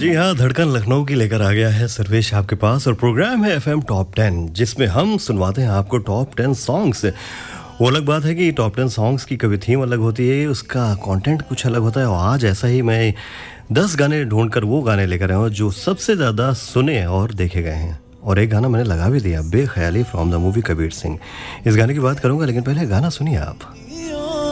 जी हाँ, धड़कन लखनऊ की लेकर आ गया है सर्वेश आपके पास और प्रोग्राम है एफएम टॉप 10 जिसमें हम सुनवाते हैं आपको टॉप 10 सॉन्ग्स। वो अलग बात है कि टॉप 10 सॉन्ग्स की कभी थीम अलग होती है, उसका कंटेंट कुछ अलग होता है और आज ऐसा ही मैं 10 गाने ढूंढकर वो गाने लेकर आया हूँ जो सबसे ज़्यादा सुने और देखे गए हैं। और एक गाना मैंने लगा भी दिया, बेख्याली from the movie Kabir Singh. इस गाने की बात करूंगा लेकिन पहले गाना सुनिए आप।